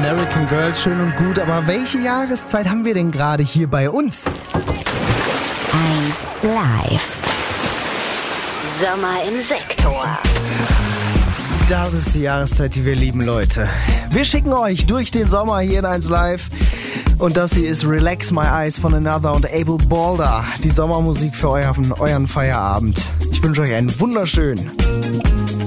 American Girls, schön und gut, aber welche Jahreszeit haben wir denn gerade hier bei uns? 1 Live. Sommer im Sektor. Das ist die Jahreszeit, die wir lieben, Leute. Wir schicken euch durch den Sommer hier in 1 Live. Und das hier ist Relax My Eyes von Another und Abel Balder. Die Sommermusik für euren Feierabend. Ich wünsche euch einen wunderschönen.